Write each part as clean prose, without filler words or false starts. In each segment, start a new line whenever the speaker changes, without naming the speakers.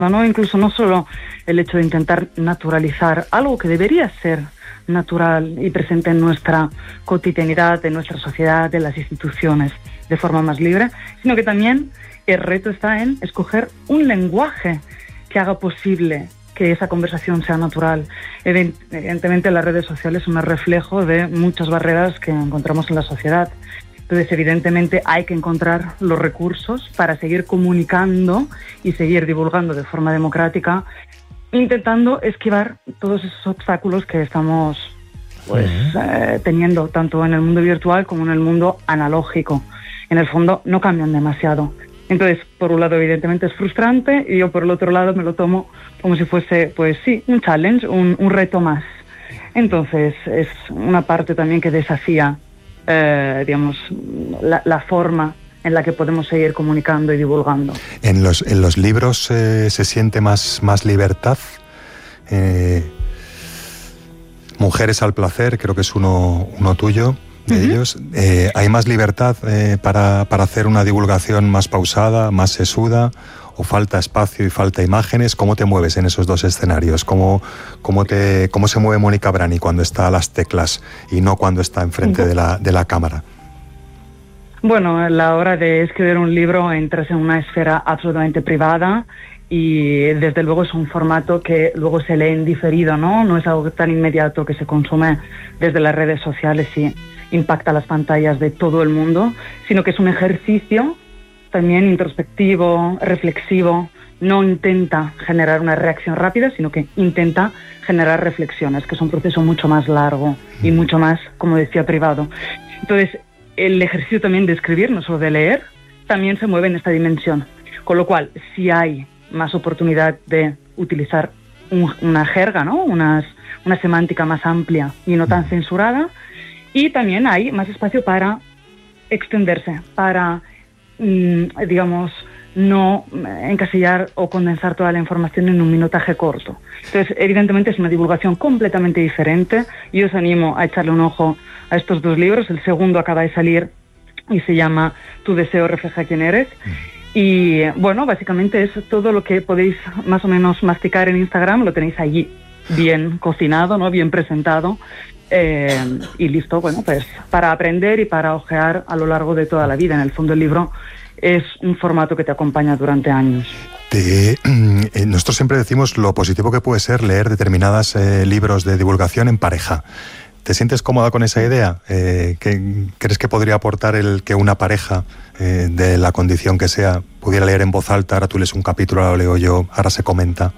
¿no? Incluso no solo el hecho de intentar naturalizar algo que debería ser natural y presente en nuestra cotidianidad, en nuestra sociedad, en las instituciones, de forma más libre, sino que también el reto está en escoger un lenguaje que haga posible que esa conversación sea natural. Evidentemente las redes sociales son un reflejo de muchas barreras que encontramos en la sociedad. Entonces, evidentemente, hay que encontrar los recursos para seguir comunicando y seguir divulgando de forma democrática, intentando esquivar todos esos obstáculos que estamos teniendo, tanto en el mundo virtual como en el mundo analógico. En el fondo, no cambian demasiado. Entonces, por un lado, evidentemente es frustrante, y yo, por el otro lado, me lo tomo como si fuese, pues sí, un challenge, un reto más. Entonces, es una parte también que desafía digamos, la forma en la que podemos seguir comunicando y divulgando.
En los libros se siente más libertad. Mujeres al placer, creo que es uno tuyo, de ellos. ¿Hay más libertad para hacer una divulgación más pausada, más sesuda? ¿O falta espacio y falta imágenes? ¿Cómo te mueves en esos dos escenarios? ¿Cómo se mueve Mónica Brani cuando está a las teclas y no cuando está enfrente de la cámara?
Bueno, a la hora de escribir un libro entras en una esfera absolutamente privada y desde luego es un formato que luego se lee en diferido, ¿no? No es algo tan inmediato que se consume desde las redes sociales y impacta las pantallas de todo el mundo, sino que es un ejercicio también introspectivo, reflexivo. No intenta generar una reacción rápida, sino que intenta generar reflexiones, que es un proceso mucho más largo y mucho más, como decía, privado. Entonces, el ejercicio también de escribir, no solo de leer, también se mueve en esta dimensión. Con lo cual, si hay más oportunidad de utilizar una jerga, ¿no? Una semántica más amplia y no tan censurada, y también hay más espacio para extenderse, para digamos, no encasillar o condensar toda la información en un minutaje corto. Entonces, evidentemente es una divulgación completamente diferente. Yo os animo a echarle un ojo a estos dos libros. El segundo acaba de salir y se llama Tu deseo refleja quién eres. Y bueno, básicamente es todo lo que podéis más o menos masticar en Instagram, lo tenéis allí, bien cocinado, ¿no? Bien presentado. Y listo, bueno, pues para aprender y para ojear a lo largo de toda la vida. En el fondo, el libro es un formato que te acompaña durante años.
Nosotros siempre decimos lo positivo que puede ser leer determinados libros de divulgación en pareja. ¿Te sientes cómoda con esa idea? ¿Crees que podría aportar el que una pareja, de la condición que sea, pudiera leer en voz alta? Ahora tú lees un capítulo, ahora lo leo yo, ahora se comenta.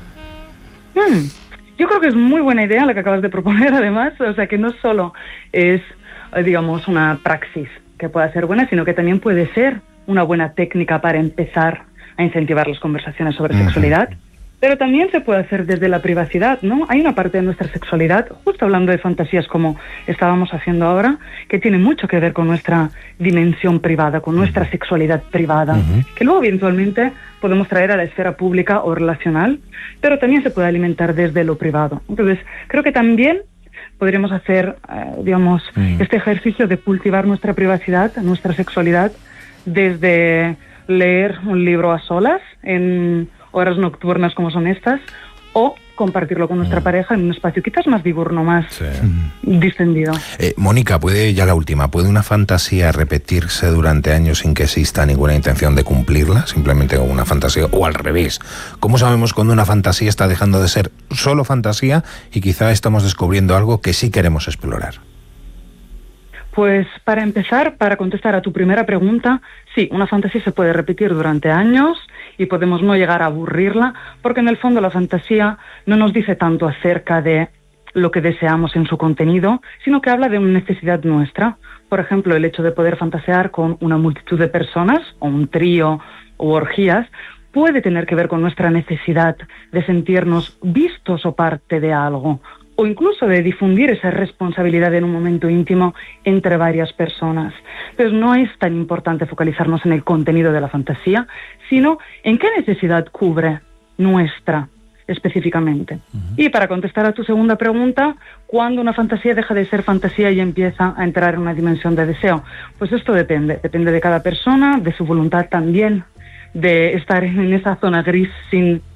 Yo creo que es muy buena idea la que acabas de proponer, además. O sea, que no solo es, digamos, una praxis que pueda ser buena, sino que también puede ser una buena técnica para empezar a incentivar las conversaciones sobre sexualidad. Pero también se puede hacer desde la privacidad, ¿no? Hay una parte de nuestra sexualidad, justo hablando de fantasías como estábamos haciendo ahora, que tiene mucho que ver con nuestra dimensión privada, con nuestra sexualidad privada, que luego eventualmente podemos traer a la esfera pública o relacional, pero también se puede alimentar desde lo privado. Entonces, creo que también podríamos hacer, digamos, este ejercicio de cultivar nuestra privacidad, nuestra sexualidad, desde leer un libro a solas, en horas nocturnas como son estas, o compartirlo con nuestra pareja en un espacio quizás más diurno, más distendido.
Mónica, ya la última, ¿puede una fantasía repetirse durante años sin que exista ninguna intención de cumplirla? Simplemente una fantasía, o al revés. ¿Cómo sabemos cuando una fantasía está dejando de ser solo fantasía y quizá estamos descubriendo algo que sí queremos explorar?
Pues para empezar, para contestar a tu primera pregunta, sí, una fantasía se puede repetir durante años y podemos no llegar a aburrirla, porque en el fondo la fantasía no nos dice tanto acerca de lo que deseamos en su contenido, sino que habla de una necesidad nuestra. Por ejemplo, el hecho de poder fantasear con una multitud de personas, o un trío, o orgías, puede tener que ver con nuestra necesidad de sentirnos vistos o parte de algo, o incluso de difundir esa responsabilidad en un momento íntimo entre varias personas. Entonces no es tan importante focalizarnos en el contenido de la fantasía, sino en qué necesidad cubre nuestra específicamente. Y para contestar a tu segunda pregunta, ¿cuándo una fantasía deja de ser fantasía y empieza a entrar en una dimensión de deseo? Pues esto depende de cada persona, de su voluntad también, de estar en esa zona gris sin